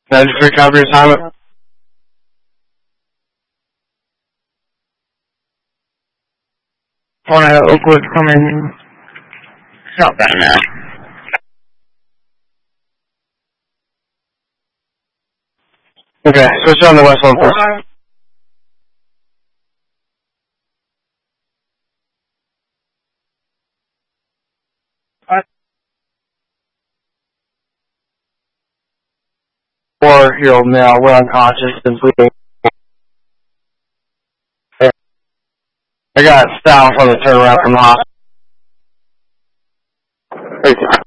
That's recovery assignment. Want to have Oakwood come in help right now. Okay, switch on the west one first. Or you'll now we're unconscious and bleeding. I got Sal from the turnaround from the hospital.